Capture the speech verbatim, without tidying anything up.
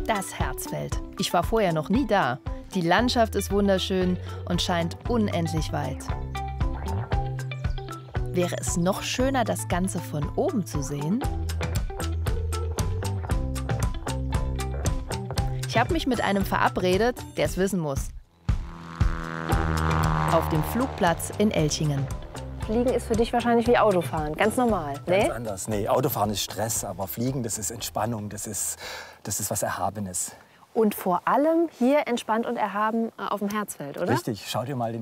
Das Herzfeld. Ich war vorher noch nie da. Die Landschaft ist wunderschön und scheint unendlich weit. Wäre es noch schöner, das Ganze von oben zu sehen? Ich habe mich mit einem verabredet, der es wissen muss. Auf dem Flugplatz in Elchingen. Fliegen ist für dich wahrscheinlich wie Autofahren, ganz normal, ne? Ganz anders. Nee, Autofahren ist Stress, aber Fliegen, das ist Entspannung, das ist, das ist was Erhabenes. Und vor allem hier entspannt und erhaben auf dem Herzfeld, oder? Richtig, schau dir mal den